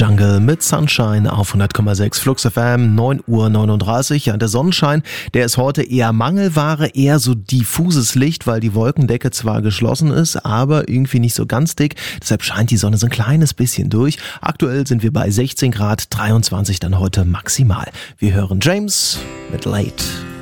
Jungle mit Sunshine auf 100,6 Flux FM, 9:39 Uhr. Ja, der Sonnenschein, der ist heute eher Mangelware, eher so diffuses Licht, weil die Wolkendecke zwar geschlossen ist, aber irgendwie nicht so ganz dick. Deshalb scheint die Sonne so ein kleines bisschen durch. Aktuell sind wir bei 16 Grad, 23 dann heute maximal. Wir hören James mit Late.